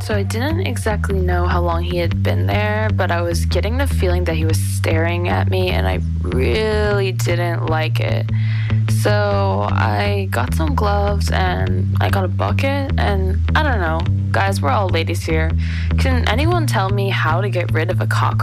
So I didn't exactly know how long he had been there, but I was getting the feeling that he was staring at me, and I really didn't like it. So I got some gloves and I got a bucket, and I don't know. Guys, we're all ladies here. Can anyone tell me how to get rid of a cockroach?